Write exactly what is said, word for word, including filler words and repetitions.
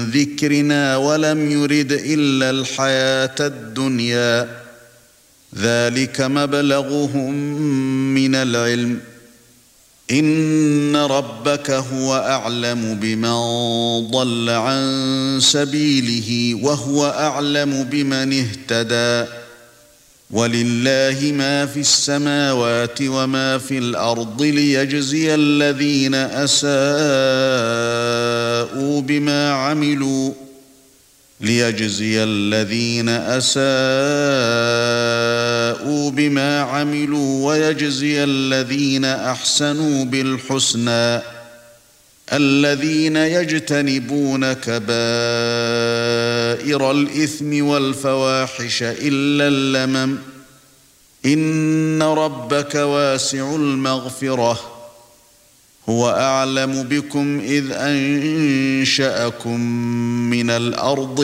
ذِكْرِنَا وَلَمْ يُرِدْ إِلَّا الْحَيَاةَ الدُّنْيَا ذَلِكَ مَبْلَغُهُم مِّنَ الْعِلْمِ إِنَّ رَبَّكَ هُوَ أَعْلَمُ بِمَنْ ضَلَّ عَن سَبِيلِهِ وَهُوَ أَعْلَمُ بِمَنِ اهْتَدَى وَلِلَّهِ مَا فِي السَّمَاوَاتِ وَمَا فِي الْأَرْضِ لِيَجْزِيَ الَّذِينَ أَسَاءُوا بِمَا عَمِلُوا لِيَجْزِيَ الَّذِينَ أَسَاءُوا بِمَا عَمِلُوا وَيَجْزِيَ الَّذِينَ أَحْسَنُوا بِالْحُسْنَى الَّذِينَ يَجْتَنِبُونَ كَبَائِرَ الْإِثْمِ وَالْفَوَاحِشَ إِلَّا اللَّمَمَ إِنَّ رَبَّكَ وَاسِعُ الْمَغْفِرَةِ هُوَ أَعْلَمُ بِكُمْ إِذْ أَنشَأَكُم مِّنَ الْأَرْضِ